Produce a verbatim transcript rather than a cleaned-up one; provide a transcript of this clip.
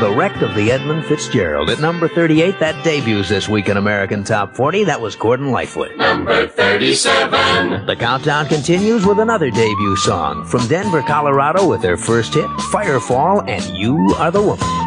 The Wreck of the Edmund Fitzgerald. At number thirty-eight, that debuts this week in American Top forty. That was Gordon Lightfoot. Number thirty-seven. The countdown continues with another debut song from Denver, Colorado, with their first hit, Firefall and You Are the Woman.